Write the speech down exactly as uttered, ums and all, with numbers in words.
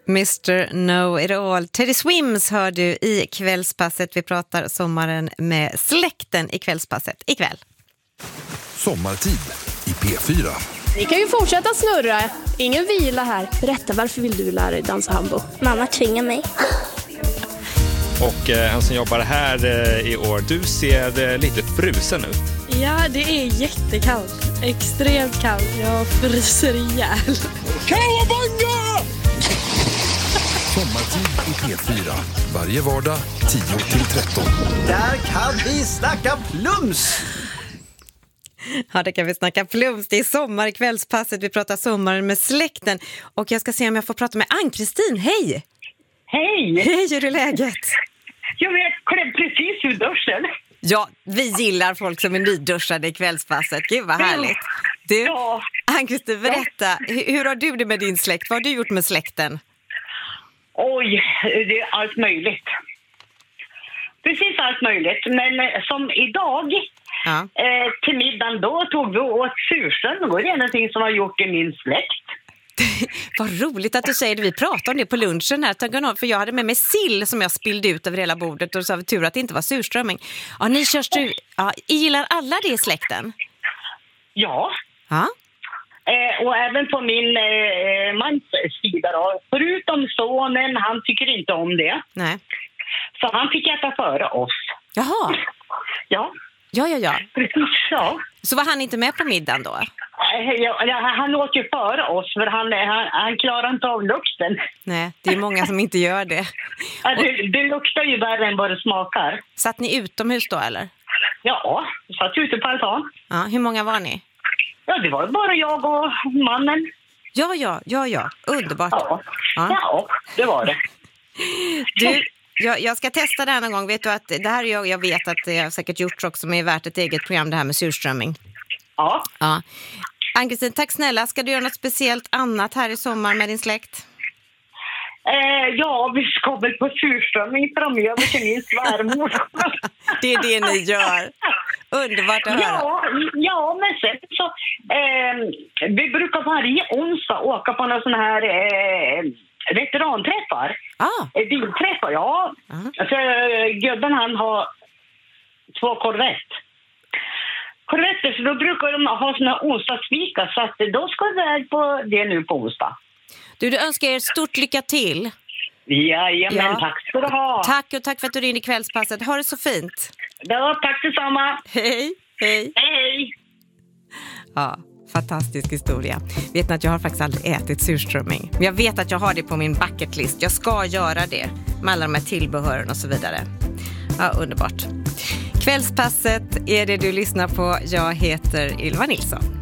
mister Know It All. Teddy Swims hör du i Kvällspasset. Vi pratar sommaren med släkten i Kvällspasset ikväll. Sommartid i P fyra. Ni kan ju fortsätta snurra. Ingen vila här. Berätta, varför vill du lära dig dansa hambo? Mamma tvingar mig. Och eh, han som jobbar här eh, i år, du ser eh, lite frusen ut. Ja, det är jättekallt. Extremt kallt. Jag fryser ihjäl. Kawabanga! Sommartid i P fyra. Varje vardag tio till tretton. Där kan vi snacka plums! Ja, det kan vi snacka plums. Det är sommar i Kvällspasset. Vi pratar sommaren med släkten. Och jag ska se om jag får prata med Ann-Kristin. Hej! Hej! Hej, hur är läget? Jag vet, klev precis ur duschen. Ja, vi gillar folk som är nyduschade i Kvällspasset. Gud vad härligt. Du, Ja. Ann-Kristin, berätta. Hur, hur har du det med din släkt? Vad har du gjort med släkten? Oj, det är allt möjligt. Precis allt möjligt. Men eh, som idag, Ja. eh, till middagen då tog vi åt surströmming. Det är någonting som har gjort i min släkt. Vad roligt att du säger det. Vi pratade om det på lunchen här. För jag hade med mig sill som jag spillde ut över hela bordet. Och så har vi tur att det inte var surströmming. Ja, ni körs du, ja, gillar alla det i släkten? Ja. Ja. Eh, och även på min eh, mans sida då. Förutom sonen, han tycker inte om det. Nej. Så han fick äta före oss. Jaha. Ja, Ja, ja, ja. precis så. Så var han inte med på middagen då? Eh, ja, ja, han åt ju före oss för han, han, han klarar inte av lukten. Nej, det är många som inte gör det. Ja, det, det luktar ju värre än vad det smakar. Satt ni utomhus då, eller? Ja, vi satt ute på altan. Ja, hur många var ni? Ja, det var bara jag och mannen. Ja, ja, ja, ja. Underbart. Ja, Ja. ja det var det. Du, jag, jag ska testa det här någon gång. Vet du att det här är jag, jag vet att det har säkert gjorts också, men är värt ett eget program, det här med surströmming. Ja. Ja. Ann-Kristin, tack snälla. Ska du göra något speciellt annat här i sommar med din släkt? Eh, ja, vi ska väl på surströmming framöver till min svärmor. Det är det ni gör. Underbart att höra. Ja, ja, men sen så... Eh, vi brukar varje onsdag åka på några såna här eh, veteranträffar. Ah. Eh, bilträffar, ja. Ah. Alltså, gubben han har två Corvette. Corvette, så då brukar de ha såna onsdagsvika. Så att då ska vi väl på det nu på onsdag. Du, du önskar er stort lycka till. Jajamän, Ja. tack ska du ha. Tack och tack för att du ringde i Kvällspasset. Ha det så fint. Ja, tack detsamma. Hej, hej. Hej. Ja, fantastisk historia. Vet ni att jag har faktiskt aldrig ätit surströmming. Men jag vet att jag har det på min bucketlist. Jag ska göra det med alla de här tillbehören och så vidare. Ja, underbart. Kvällspasset är det du lyssnar på. Jag heter Ylva Nilsson.